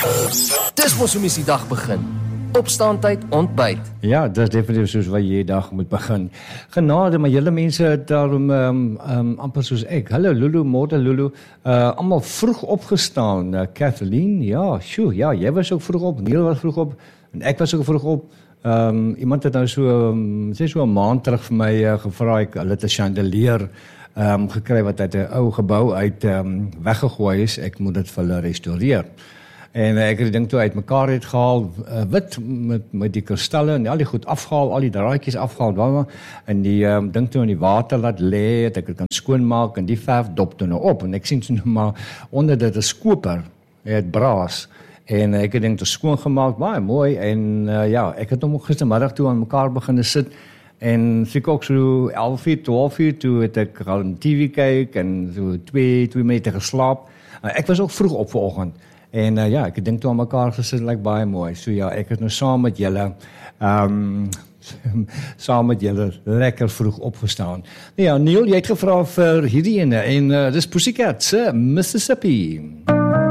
Dis mos hoe mens die dag begin. Opstaantyd, ontbyt. Ja, dat is definitief soos wat jy dag moet begin. Genade, maar julle mense het daarom amper soos ek. Hallo Lulu, môre Lulu. Almal vroeg opgestaan. Kathleen, ja, sjoe, ja, jy was ook vroeg op, Neil was vroeg op en ek was ook vroeg op. Iemand het nou so 'n maand terug vir my gevra, hulle het 'n chandelier gekry wat uit 'n ou gebou uit weggegooi is. Ek moet dit vir hulle restoreer. En ek het die ding toe uitmekaar het gehaal, wit met die kristalle en al die goed afgehaal, al die draadjies afgehaal, en die ding toe in die water laat lê, dat ek dit kan skoonmaak en die verf dop toe nou op. En ek sien so maar onder dit 'n skoper, het braas. En ek het dit toe skoongemaak, baie mooi. En ja, ek het hom ook gistermiddag toe aan mekaar begin sit. En so ek ook so 11:00, 12:00 toe het ek al 'n TV kyk en so 2 meter geslaap. Ek was ook vroeg op vanoggend. En ja, ek het dink toe aan mekaar gesit, like baie mooi. So ja, ek het nou saam met julle lekker vroeg opgestaan. Ja, Neil, jy het gevra vir hierdie ene en dis Pussycat se Mississippi.